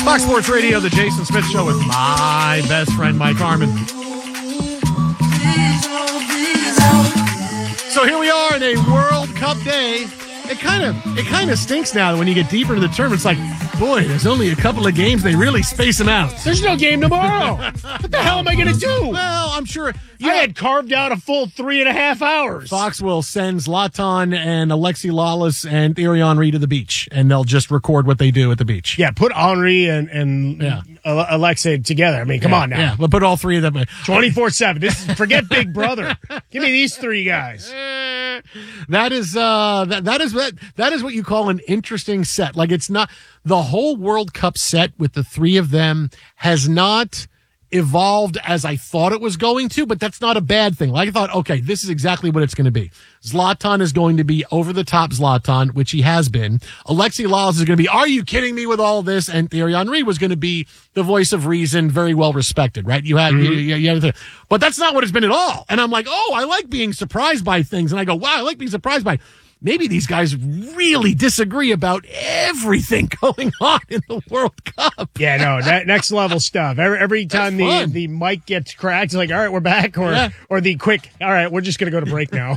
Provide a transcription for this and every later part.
Fox Sports Radio, the Jason Smith Show with my best friend, Mike Harmon. So here we are in a World Cup day. It kind of stinks now when you get deeper into the tournament. It's like, boy, there's only a couple of games. They really space them out. There's no game tomorrow. What the hell am I going to do? Well, I'm sure. I had carved out a full 3.5 hours. Fox will send Zlatan and Alexi Lawless and Thierry Henry to the beach, and they'll just record what they do at the beach. Yeah, put Henry and Alexei together. I mean, come on now. Yeah, we'll put all three of them 24/7. Forget Big Brother. Give me these three guys. That is what you call an interesting set. Like, it's not the whole World Cup set with the three of them has not evolved as I thought it was going to, but that's not a bad thing. Like, I thought, okay, this is exactly what it's going to be. Zlatan is going to be over the top Zlatan, which he has been. Alexi Lawless is going to be, are you kidding me with all this? And Thierry Henry was going to be the voice of reason, very well respected, right? You had, but that's not what it's been at all. And I'm like, oh, I like being surprised by things. And I go, wow, I like being surprised by maybe these guys really disagree about everything going on in the World Cup. Yeah, no, that next level stuff. Every time the mic gets cracked, it's like, all right, we're back. Or the quick, all right, we're just going to go to break now.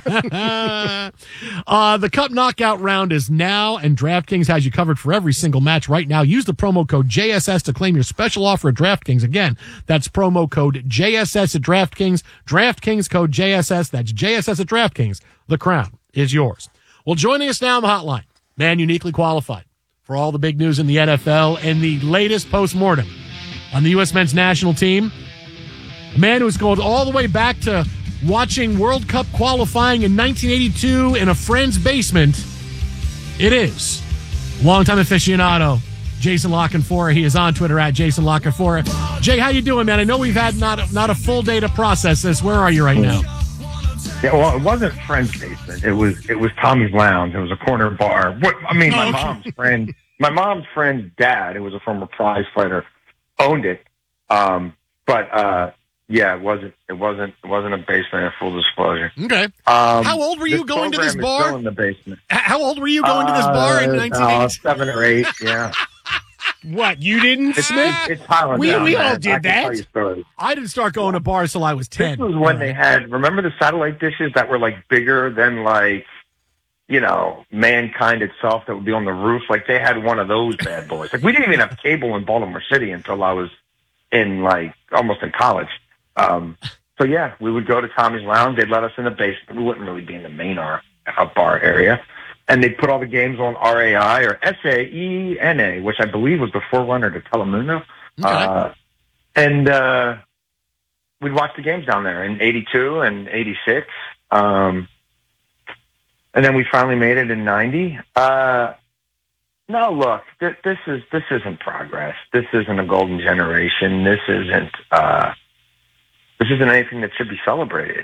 The Cup knockout round is now, and DraftKings has you covered for every single match right now. Use the promo code JSS to claim your special offer at DraftKings. Again, that's promo code JSS at DraftKings. DraftKings code JSS. That's JSS at DraftKings. The crown is yours. Well, joining us now on the hotline, man uniquely qualified for all the big news in the NFL and the latest postmortem on the U.S. men's national team. A man who's going all the way back to watching World Cup qualifying in 1982 in a friend's basement. It is longtime aficionado, Jason La Canfora. He is on Twitter at Jason La Canfora. Jay, how you doing, man? I know we've had not a full day to process this. Where are you right now? Yeah, well, it wasn't Friend's basement. It was Tommy's Lounge. It was a corner bar. My mom's friend's dad, who was a former prize fighter, owned it. Yeah, it wasn't a basement. In full disclosure. Okay. How old were you going to this bar? Still in the basement. How old were you going to this bar in 1980? 7 or 8. Yeah. What, you didn't, Smith? It's piling down, we all man. did that. I didn't start going to bars till I was 10. This was when they had, remember the satellite dishes that were like bigger than like, Mankind itself that would be on the roof? Like they had one of those bad boys. Like we didn't even have cable in Baltimore City until I was almost in college. So yeah, we would go to Tommy's Lounge. They'd let us in the basement. We wouldn't really be in the main bar area. And they'd put all the games on RAI or SAENA, which I believe was the forerunner to Telemundo. Okay. And we'd watch the games down there in 82 and 86. And then we finally made it in 90. No, look, this isn't progress. This isn't a golden generation. This isn't anything that should be celebrated.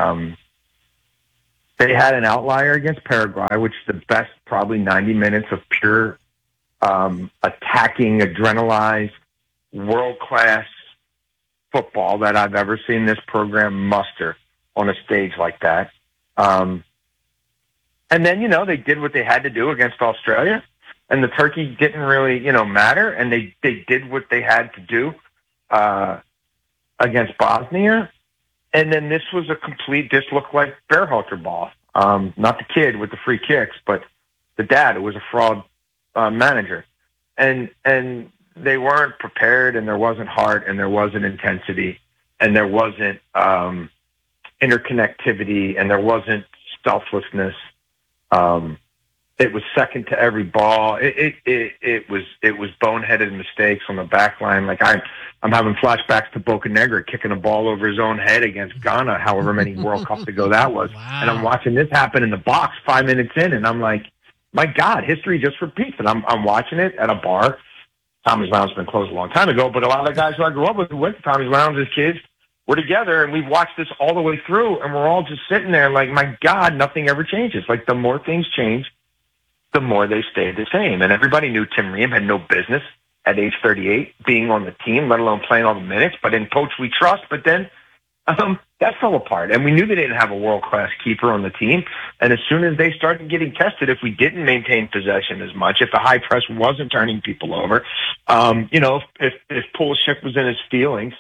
They had an outlier against Paraguay, which is the best probably 90 minutes of pure attacking, adrenalized, world-class football that I've ever seen this program muster on a stage like that. And then, they did what they had to do against Australia, and the turkey didn't really, matter, and they did what they had to do against Bosnia. And then this was this looked like Berhalter ball. Not the kid with the free kicks, but the dad who was a fraud manager. And they weren't prepared, and there wasn't heart, and there wasn't intensity, and there wasn't interconnectivity, and there wasn't selflessness. It was second to every ball. It was boneheaded mistakes on the back line. Like I'm having flashbacks to Bocanegra kicking a ball over his own head against Ghana, however many World Cups ago that was. Wow. And I'm watching this happen in the box 5 minutes in, and I'm like, my God, history just repeats. And I'm watching it at a bar. Tommy's Lounge has been closed a long time ago, but a lot of the guys who I grew up with who went to Tommy's Lounge as kids were together, and we've watched this all the way through, and we're all just sitting there like, my God, nothing ever changes. Like the more things change, the more they stayed the same. And everybody knew Tim Ream had no business at age 38 being on the team, let alone playing all the minutes. But in coach we trust. But then that fell apart. And we knew they didn't have a world-class keeper on the team. And as soon as they started getting tested, if we didn't maintain possession as much, if the high press wasn't turning people over, If Pulisic was in his feelings,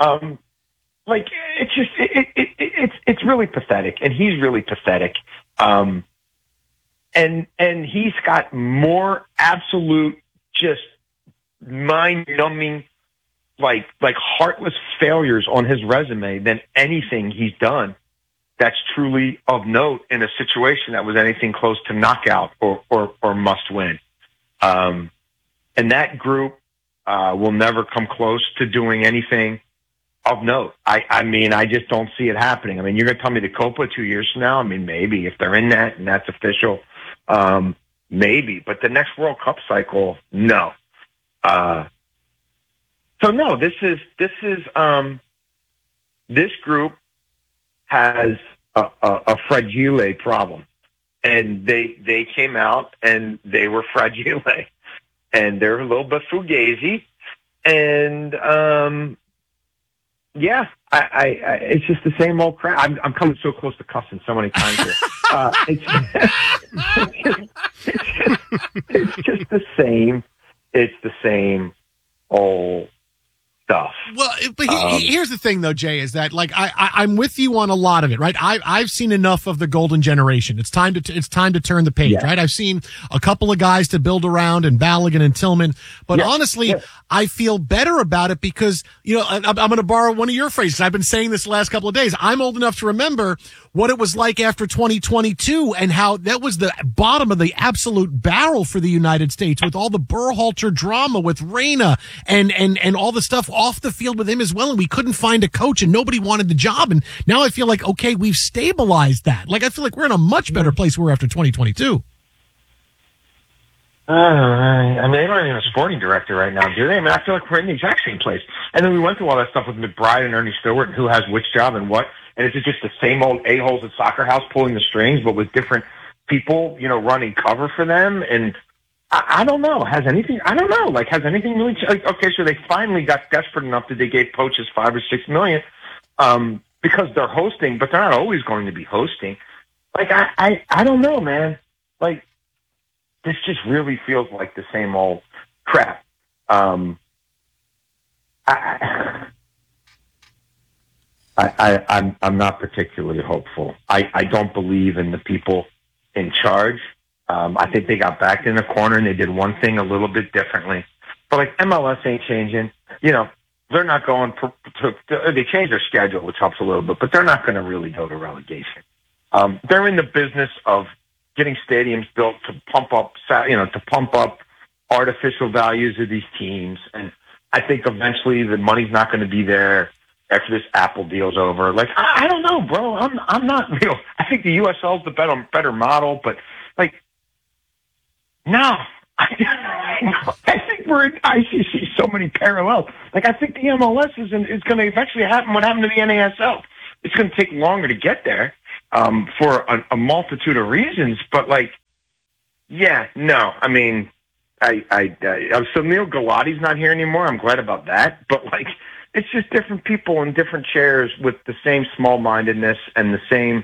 it's just it's really pathetic, and he's really pathetic. And he's got more absolute, just mind-numbing, like heartless failures on his resume than anything he's done that's truly of note in a situation that was anything close to knockout or must win. And that group will never come close to doing anything of note. I mean, I just don't see it happening. I mean, you're going to tell me the Copa 2 years from now? I mean, maybe if they're in that and that's official, maybe. But the next World Cup cycle, no. So no, this group has a fragile problem, and they came out and they were fragile, and they're a little bit fugazi, and it's just the same old crap. I'm coming so close to cussing so many times here. It's just the same. It's the same old stuff. Well, but here's the thing, though, Jay, is that I'm with you on a lot of it, right? I've seen enough of the golden generation. It's time to turn the page, right? I've seen a couple of guys to build around, and Balogun and Tillman, but honestly, I feel better about it because I'm going to borrow one of your phrases. I've been saying this the last couple of days. I'm old enough to remember what it was like after 2022 and how that was the bottom of the absolute barrel for the United States with all the Berhalter drama with Reyna and all the stuff off the field with him as well. And we couldn't find a coach and nobody wanted the job. And now I feel like, okay, we've stabilized that. Like, I feel like we're in a much better place we were after 2022. I mean, they don't even have a sporting director right now, do they? I mean, I feel like we're in the exact same place. And then we went through all that stuff with McBride and Ernie Stewart and who has which job and what. And it's just the same old a-holes at Soccer House pulling the strings, but with different people, running cover for them. And I don't know. Has anything really changed? Okay, so they finally got desperate enough that they gave coaches $5 or $6 million because they're hosting, but they're not always going to be hosting. Like, I don't know, man. Like, this just really feels like the same old crap. I'm not particularly hopeful. I don't believe in the people in charge. I think they got backed in a corner and they did one thing a little bit differently. But like MLS ain't changing. They're not going they changed their schedule, which helps a little bit, but they're not going to really go to relegation. They're in the business of getting stadiums built to pump up artificial values of these teams. And I think eventually the money's not going to be there after this Apple deal's over. Like, I don't know, bro. I'm not, I think the USL is the better model, but like, no, I think we're in ICC so many parallels. Like, I think the MLS is going to eventually happen what happened to the NASL. It's going to take longer to get there. For a multitude of reasons, but like, no. I mean, so Neil Galati's not here anymore. I'm glad about that, but like, it's just different people in different chairs with the same small-mindedness and the same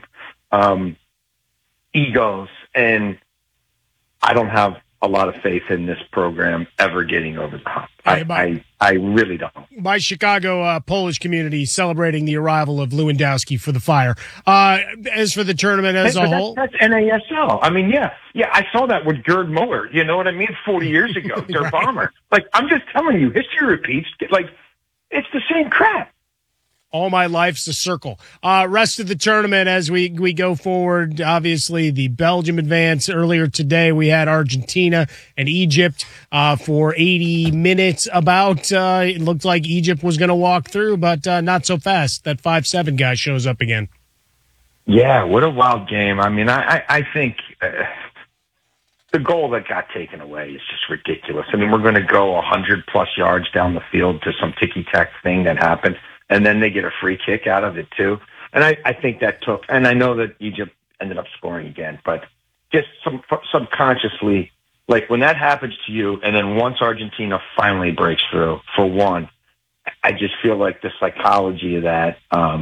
egos, and I don't have a lot of faith in this program ever getting over the hump. I really don't. My Chicago Polish community celebrating the arrival of Lewandowski for the Fire. As for the tournament as a whole, that's NASL. I mean, yeah, I saw that with Gerd Muller. You know what I mean? 40 years ago, their right. Bomber. Like, I'm just telling you, history repeats. Like, it's the same crap. All my life's a circle. Rest of the tournament as we go forward. Obviously, the Belgium advance. Earlier today, we had Argentina and Egypt for 80 minutes. It looked like Egypt was going to walk through, but not so fast. That 5-7 guy shows up again. Yeah, what a wild game. I mean, I think the goal that got taken away is just ridiculous. I mean, we're going to go 100-plus yards down the field to some ticky-tack thing that happened. And then they get a free kick out of it, too. And I think that took – and I know that Egypt ended up scoring again, but just subconsciously, like when that happens to you and then once Argentina finally breaks through for one, I just feel like the psychology of that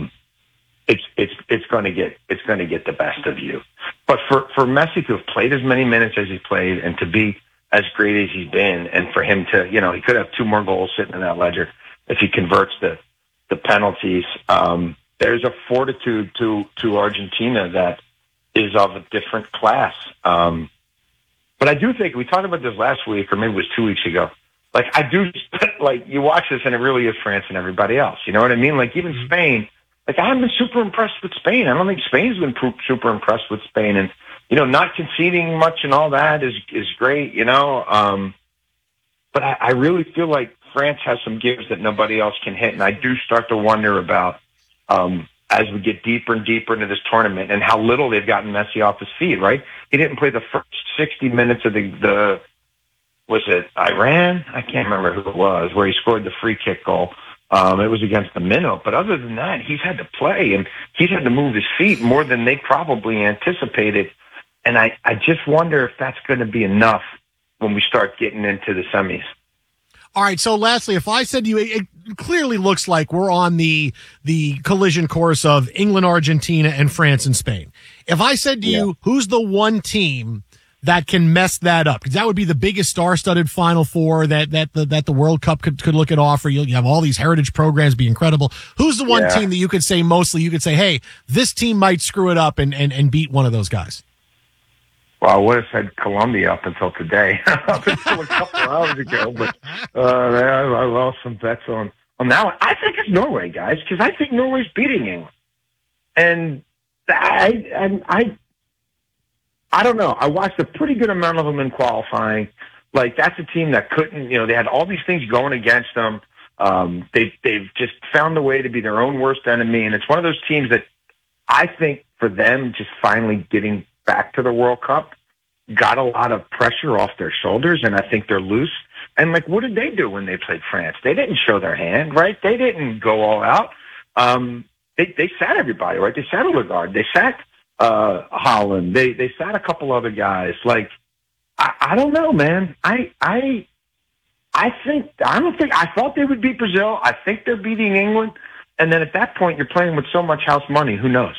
it's going to get the best of you. But for Messi to have played as many minutes as he played and to be as great as he's been, and for him to, he could have 2 more goals sitting in that ledger if he converts the penalties. There's a fortitude to Argentina that is of a different class. But I do think we talked about this last week, or maybe it was 2 weeks ago. Like, I do, like, you watch this and it really is France and everybody else. You know what I mean? Like, even Spain, like, I haven't been super impressed with Spain. I don't think Spain's been super impressed with Spain. And, not conceding much and all that is great, But I really feel like France has some gives that nobody else can hit. And I do start to wonder about, as we get deeper and deeper into this tournament and how little they've gotten Messi off his feet, right? He didn't play the first 60 minutes of was it Iran? I can't remember who it was, where he scored the free kick goal. It was against the Minnow. But other than that, he's had to play, and he's had to move his feet more than they probably anticipated. And I just wonder if that's going to be enough when we start getting into the semis. All right, so lastly, if I said to you, it clearly looks like we're on the collision course of England, Argentina, and France and Spain. If I said to you, who's the one team that can mess that up? Because that would be the biggest star-studded Final Four that the World Cup could look at offer. You have all these heritage programs, be incredible. Who's the one team that you could say hey, this team might screw it up and beat one of those guys? Well, I would have said Colombia up until today, up until a couple hours ago, but I lost some bets on that one. I think it's Norway, guys, because I think Norway's beating England. And I don't know. I watched a pretty good amount of them in qualifying. Like, that's a team that couldn't, they had all these things going against them. They've just found a way to be their own worst enemy. And it's one of those teams that I think for them just finally getting back to the World Cup got a lot of pressure off their shoulders, and I think they're loose. And, like, what did they do when they played France? They didn't show their hand, right? They didn't go all out. They sat everybody, right? They sat Odegaard. They sat Holland. They sat a couple other guys. Like, I don't know, man. I thought they would beat Brazil. I think they're beating England. And then at that point, you're playing with so much house money. Who knows?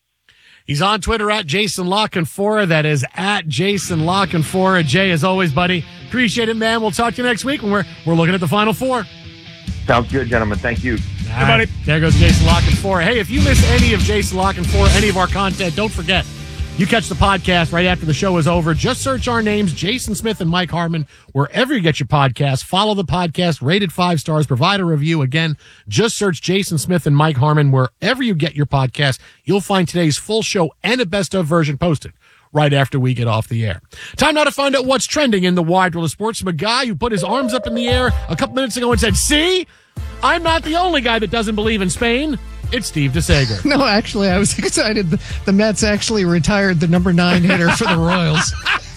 He's on Twitter at Jason La Canfora. That is at Jason La Canfora. Jay, as always, buddy, appreciate it, man. We'll talk to you next week when we're looking at the Final Four. Sounds good, gentlemen. Thank you. Hey, buddy. There goes Jason La Canfora. Hey, if you miss any of Jason La Canfora, any of our content, don't forget, you catch the podcast right after the show is over. Just search our names, Jason Smith and Mike Harmon, wherever you get your podcast. Follow the podcast, rated 5 stars, provide a review. Again, just search Jason Smith and Mike Harmon wherever you get your podcast. You'll find today's full show and a best-of version posted right after we get off the air. Time now to find out what's trending in the wide world of sports from a guy who put his arms up in the air a couple minutes ago and said, see, I'm not the only guy that doesn't believe in Spain. It's Steve DeSager. No, actually, I was excited. The Mets actually retired the number 9 hitter for the Royals.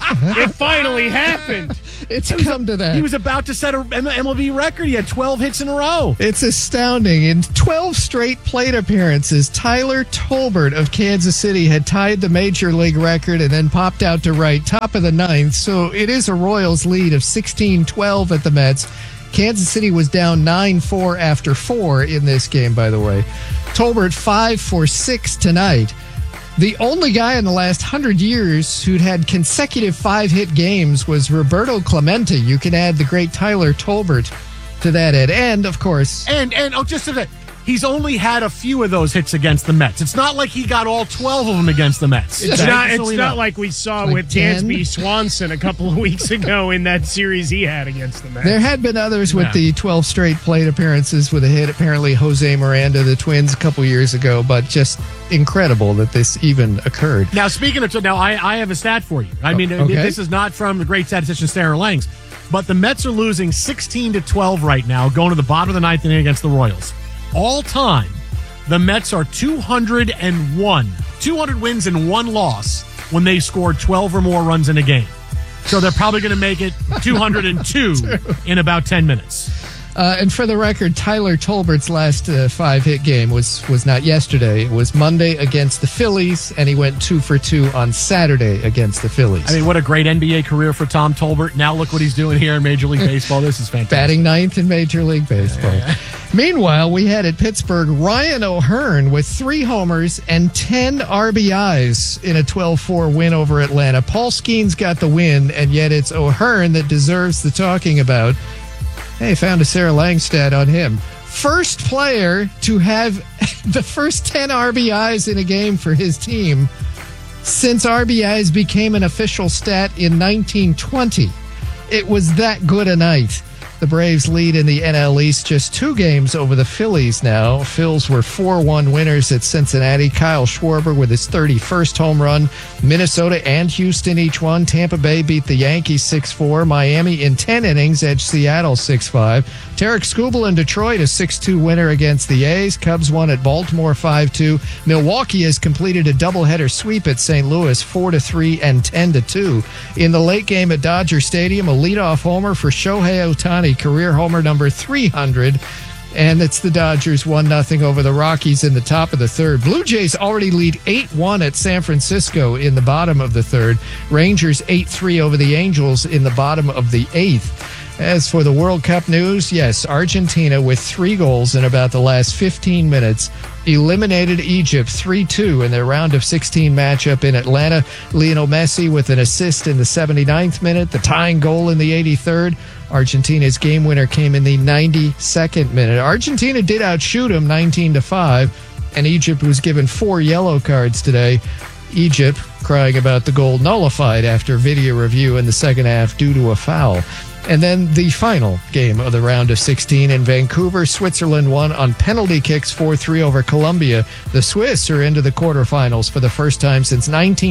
It finally happened. It's come to that. He was about to set an MLB record. He had 12 hits in a row. It's astounding. In 12 straight plate appearances, Tyler Tolbert of Kansas City had tied the major league record and then popped out to right, top of the 9th. So it is a Royals lead of 16-12 at the Mets. Kansas City was down 9-4 after 4 in this game, by the way. Tolbert 5 for 6 tonight. The only guy in the last 100 years who'd had consecutive 5-hit games was Roberto Clemente. You can add the great Tyler Tolbert to that end. And, of course... And just a bit. He's only had a few of those hits against the Mets. It's not like he got all 12 of them against the Mets. It's not like we saw with Dansby Swanson a couple of weeks ago in that series he had against the Mets. There had been others with the 12 straight plate appearances with a hit. Apparently, Jose Miranda, the Twins, a couple years ago. But just incredible that this even occurred. Now, speaking of... Now, I have a stat for you. I mean, This is not from the great statistician Sarah Langs. But the Mets are losing 16-12 right now, going to the bottom of the 9th inning against the Royals. All time, the Mets are 201. 200 wins and 1 loss when they scored 12 or more runs in a game. So they're probably going to make it 202 in about 10 minutes. And for the record, Tyler Tolbert's last 5-hit game was not yesterday. It was Monday against the Phillies, and he went 2 for 2 on Saturday against the Phillies. I mean, what a great NBA career for Tom Tolbert. Now look what he's doing here in Major League Baseball. This is fantastic. Batting ninth in Major League Baseball. Yeah. Meanwhile, we had at Pittsburgh Ryan O'Hearn with 3 homers and 10 RBIs in a 12-4 win over Atlanta. Paul Skeens got the win, and yet it's O'Hearn that deserves the talking about. Hey, found a Sarah Lang stat on him. First player to have the first 10 RBIs in a game for his team since RBIs became an official stat in 1920. It was that good a night. The Braves lead in the NL East just 2 games over the Phillies now. Phils were 4-1 winners at Cincinnati. Kyle Schwarber with his 31st home run. Minnesota and Houston each won. Tampa Bay beat the Yankees 6-4. Miami in 10 innings edged Seattle 6-5. Tarek Skubal in Detroit a 6-2 winner against the A's. Cubs won at Baltimore 5-2. Milwaukee has completed a doubleheader sweep at St. Louis 4-3 and 10-2. In the late game at Dodger Stadium, a leadoff homer for Shohei Ohtani. Career homer number 300, and it's the Dodgers 1-0 over the Rockies in the top of the third. Blue Jays already lead 8-1 at San Francisco in the bottom of the third. Rangers 8-3 over the Angels in the bottom of the eighth. As for the World Cup news, yes, Argentina with 3 goals in about the last 15 minutes eliminated Egypt 3-2 in their round of 16 matchup in Atlanta. Lionel Messi with an assist in the 79th minute, the tying goal in the 83rd. Argentina's game winner came in the 92nd minute. Argentina did outshoot them 19-5, and Egypt was given 4 yellow cards today. Egypt crying about the goal nullified after video review in the second half due to a foul. And then the final game of the round of 16 in Vancouver, Switzerland won on penalty kicks 4-3 over Colombia. The Swiss are into the quarterfinals for the first time since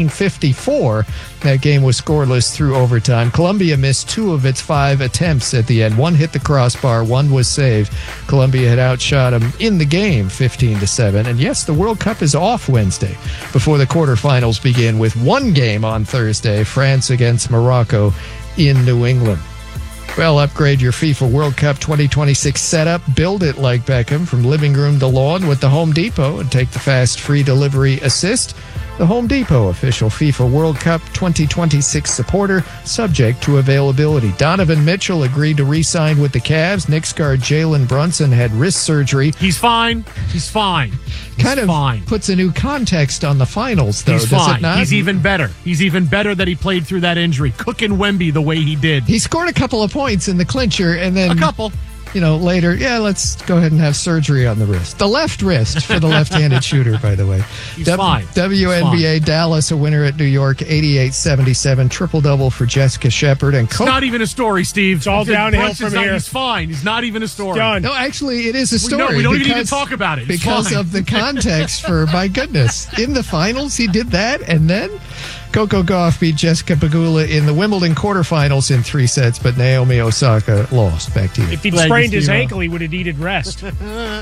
1954. That game was scoreless through overtime. Colombia missed 2 of its 5 attempts at the end. 1 hit the crossbar, 1 was saved. Colombia had outshot them in the game 15-7. And yes, the World Cup is off Wednesday before the quarterfinals begin with 1 game on Thursday, France against Morocco in New England. Well, upgrade your FIFA World Cup 2026 setup. Build it like Beckham from living room to lawn with the Home Depot and take the fast free delivery assist. The Home Depot, official FIFA World Cup 2026 supporter, subject to availability. Donovan Mitchell agreed to re-sign with the Cavs. Knicks guard Jalen Brunson had wrist surgery. He's fine. He's fine. Kind of fine. Puts a new context on the finals, though, He's does fine. it not? He's even better. He's even better that he played through that injury. Cooking Wemby the way he did. He scored a couple of points in the clincher, and then... A couple. Later, let's go ahead and have surgery on the wrist. The left wrist for the left-handed shooter, by the way. He's fine. WNBA, Dallas, a winner at New York, 88-77. Triple-double for Jessica Shepard. And it's not even a story, Steve. It's all downhill from here. He's fine. He's not even a story. Done. No, actually, it is a story. We don't even need to talk about it. It's because fine. of the context for, my goodness. In the finals, he did that, and then... Coco Gauff beat Jessica Pegula in the Wimbledon quarterfinals in 3 sets, but Naomi Osaka lost. Back to you. If he'd sprained his ankle, he would have needed rest. Coming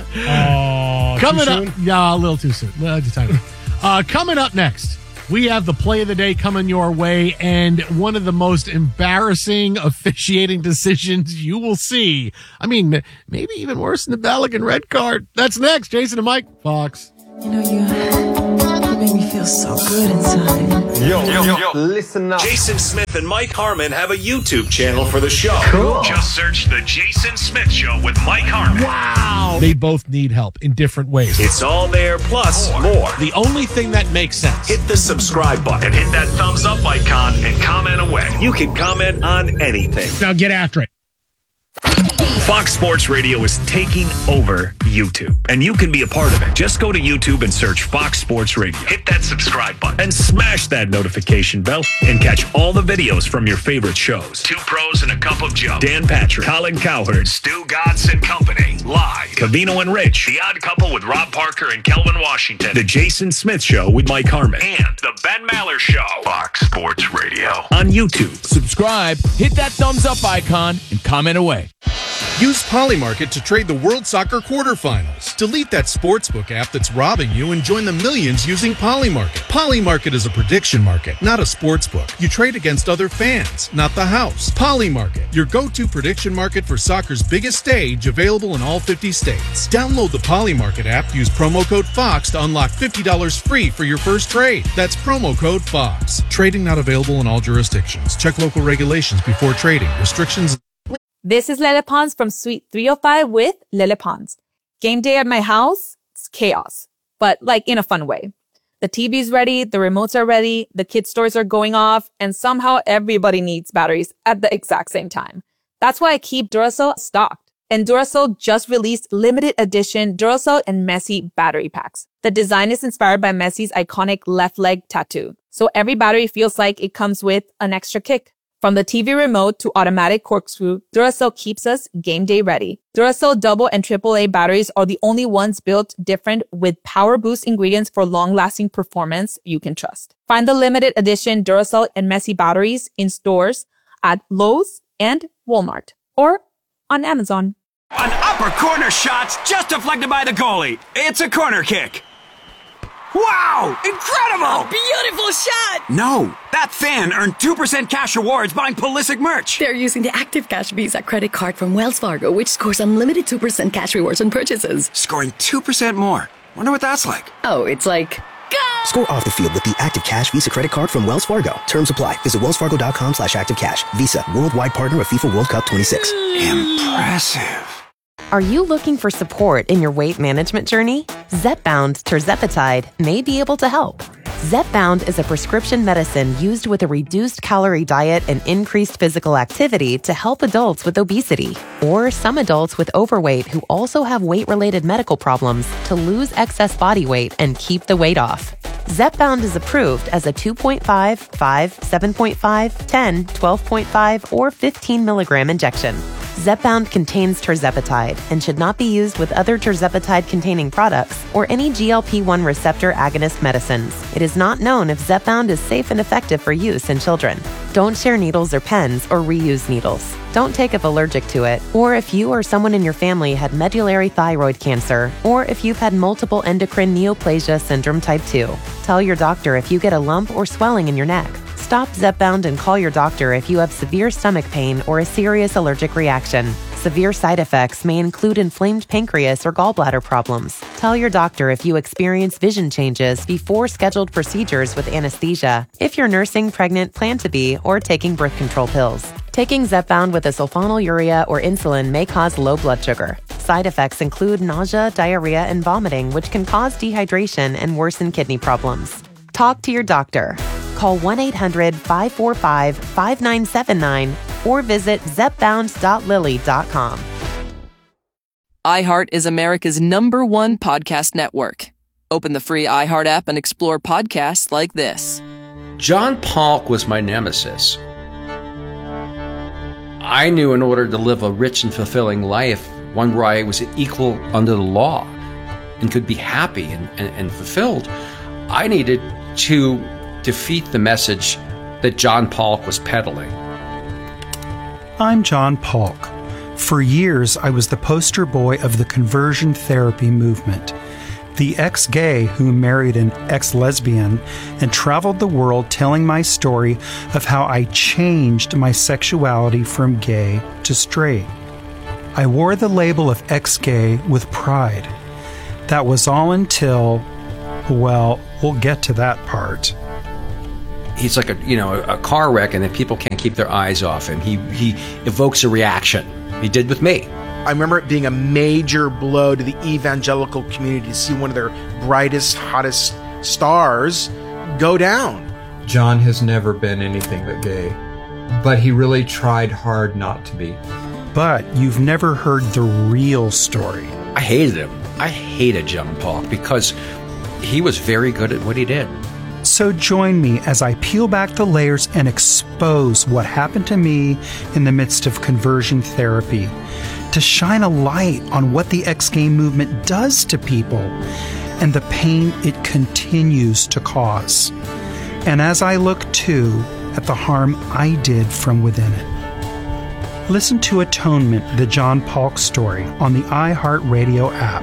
up, a little too soon. Well, just time. Coming up next, we have the play of the day coming your way, and one of the most embarrassing officiating decisions you will see. I mean, maybe even worse than the Balogun red card. That's next. Jason and Mike, Fox. You make me feel so good inside. Yo, listen up. Jason Smith and Mike Harmon have a YouTube channel for the show. Cool. Just search The Jason Smith Show with Mike Harmon. Wow. They both need help in different ways. It's all there, plus more. The only thing that makes sense. Hit the subscribe button, hit that thumbs up icon, and comment away. You can comment on anything. Now get after it. Fox Sports Radio is taking over YouTube, and you can be a part of it. Just go to YouTube and search Fox Sports Radio. Hit that subscribe button and smash that notification bell and catch all the videos from your favorite shows. 2 Pros and a Cup of Joe, Dan Patrick, Colin Cowherd, Stu Godson Company, live. Cavino and Rich, The Odd Couple with Rob Parker and Kelvin Washington, The Jason Smith Show with Mike Harmon, and The Ben Maller Show. Fox Sports Radio on YouTube. Subscribe, hit that thumbs up icon, and comment away. Use Polymarket to trade the World Soccer quarterfinals. Delete that sportsbook app that's robbing you and join the millions using Polymarket. Polymarket is a prediction market, not a sportsbook. You trade against other fans, not the house. Polymarket, your go-to prediction market for soccer's biggest stage, available in all 50 states. Download the Polymarket app, use promo code FOX to unlock $50 free for your first trade. That's promo code FOX. Trading not available in all jurisdictions. Check local regulations before trading. Restrictions. This is Lele Pons from Suite 305 with Lele Pons. Game day at my house, it's chaos, but like in a fun way. The TV's ready, the remotes are ready, the kids' toys are going off, and somehow everybody needs batteries at the exact same time. That's why I keep Duracell stocked. And Duracell just released limited edition Duracell and Messi battery packs. The design is inspired by Messi's iconic left leg tattoo. So every battery feels like it comes with an extra kick. From the TV remote to automatic corkscrew, Duracell keeps us game day ready. Duracell double and AAA batteries are the only ones built different with power boost ingredients for long-lasting performance you can trust. Find the limited edition Duracell and Messi batteries in stores at Lowe's and Walmart or on Amazon. An upper corner shot's just deflected by the goalie. It's a corner kick. Wow! Incredible! Beautiful shot! No, that fan earned 2% cash rewards buying Pulisic merch. They're using the Active Cash Visa credit card from Wells Fargo, which scores unlimited 2% cash rewards on purchases. Scoring 2% more. Wonder what that's like. Oh, it's like... Go! Score off the field with the Active Cash Visa credit card from Wells Fargo. Terms apply. Visit wellsfargo.com/activecash. Visa, worldwide partner of FIFA World Cup 26. Impressive. Are you looking for support in your weight management journey? Zepbound tirzepatide may be able to help. Zepbound is a prescription medicine used with a reduced calorie diet and increased physical activity to help adults with obesity or some adults with overweight who also have weight-related medical problems to lose excess body weight and keep the weight off. Zepbound is approved as a 2.5, 5, 7.5, 10, 12.5, or 15 milligram injection. Zepbound contains tirzepatide and should not be used with other tirzepatide-containing products or any GLP-1 receptor agonist medicines. It is not known if Zepbound is safe and effective for use in children. Don't share needles or pens or reuse needles. Don't take if allergic to it, or if you or someone in your family had medullary thyroid cancer, or if you've had multiple endocrine neoplasia syndrome type 2. Tell your doctor if you get a lump or swelling in your neck. Stop Zepbound and call your doctor if you have severe stomach pain or a serious allergic reaction. Severe side effects may include inflamed pancreas or gallbladder problems. Tell your doctor if you experience vision changes before scheduled procedures with anesthesia, if you're nursing, pregnant, plan to be, or taking birth control pills. Taking Zepbound with a sulfonylurea or insulin may cause low blood sugar. Side effects include nausea, diarrhea, and vomiting, which can cause dehydration and worsen kidney problems. Talk to your doctor. Call 1-800-545-5979 or visit zepbound.lilly.com. iHeart is America's #1 podcast network. Open the free iHeart app and explore podcasts like this. John Polk was my nemesis. I knew in order to live a rich and fulfilling life, one where I was equal under the law and could be happy and fulfilled, I needed to defeat the message that John Polk was peddling. I'm John Polk. For years, I was the poster boy of the conversion therapy movement. The ex-gay who married an ex-lesbian and traveled the world telling my story of how I changed my sexuality from gay to straight. I wore the label of ex-gay with pride. That was all until, well, we'll get to that part. He's like a car wreck, and then people can't keep their eyes off him. He evokes a reaction. He did with me. I remember it being a major blow to the evangelical community to see one of their brightest, hottest stars go down. John has never been anything but gay, but he really tried hard not to be. But you've never heard the real story. I hated him. I hated John Polk because he was very good at what he did. So join me as I peel back the layers and expose what happened to me in the midst of conversion therapy, to shine a light on what the ex-gay movement does to people and the pain it continues to cause. And as I look too at the harm I did from within it. Listen to Atonement, the John Polk story, on the iHeartRadio app.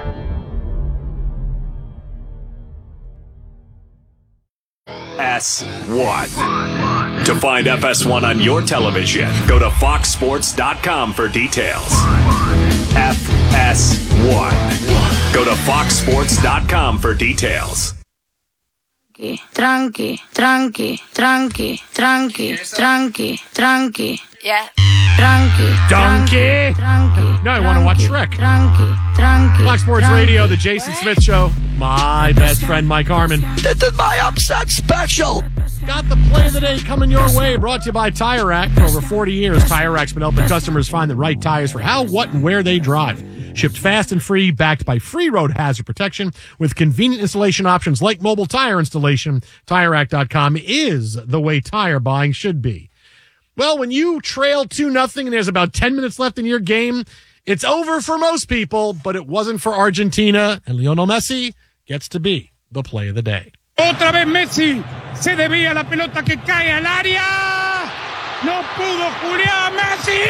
FS1. To find FS1 on your television, go to foxsports.com for details. FS1. Go to foxsports.com for details. Tranqui, tranqui, tranqui, tranqui, tranqui, tranqui. Yeah. Tranqui. Donkey. Now I want to watch Shrek. Fox Sports Radio, the Jason Smith Show. My best friend, Mike Harmon. This is my upset special. Got the play of the day coming your way, brought to you by Tire Rack. For over 40 years, Tire Rack's been helping customers find the right tires for how, what, and where they drive. Shipped fast and free, backed by free road hazard protection with convenient installation options like mobile tire installation. TireRack.com is the way tire buying should be. Well, when you trail 2-0 and there's about 10 minutes left in your game, it's over for most people, but it wasn't for Argentina, and Lionel Messi gets to be the play of the day. Otra vez Messi, se desvía la pelota que cae al área. No pudo Julián Messi.